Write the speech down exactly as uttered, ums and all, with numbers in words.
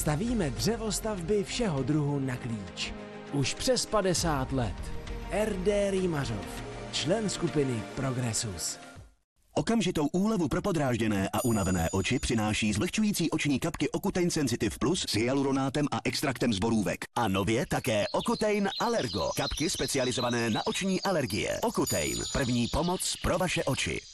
Stavíme dřevostavby všeho druhu na klíč. Už přes padesát let. R D Rýmařov, člen skupiny Progressus. Okamžitou úlevu pro podrážděné a unavené oči přináší zlehčující oční kapky Ocutein Sensitive Plus s hyaluronátem a extraktem z borůvek. A nově také Ocutein Allergo, kapky specializované na oční alergie. Ocutein, první pomoc pro vaše oči.